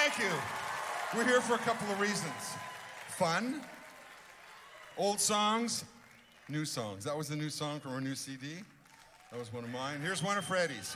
Thank you. We're here for a couple of reasons. Fun, old songs, new songs. That was the new song from our new CD. That was one of mine. Here's one of Freddie's.